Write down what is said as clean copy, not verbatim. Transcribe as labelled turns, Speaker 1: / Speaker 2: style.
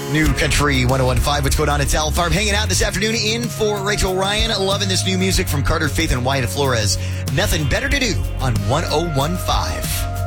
Speaker 1: New Country 1015. What's going on? It's Al Farb hanging out this afternoon in for Rachel Ryan. Loving this new music from Carter Faith and Wyatt Flores. Nothing better to do on 1015.